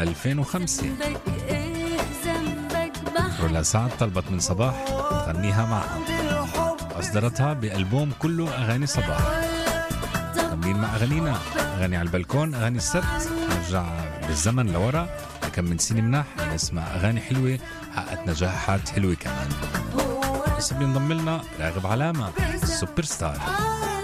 2005. رولا سعد طلبت من صباح تغنيها معها، أصدرتها بألبوم كله أغاني صباح. مين مع أغانينا؟ أغاني على البلكون، أغاني السبت، نرجع بالزمن لورا لكم من سنة مناح نسمع أغاني حلوة حققت نجاحات حلوة كمان. بس بينضم لنا راغب علامة السوبر ستار.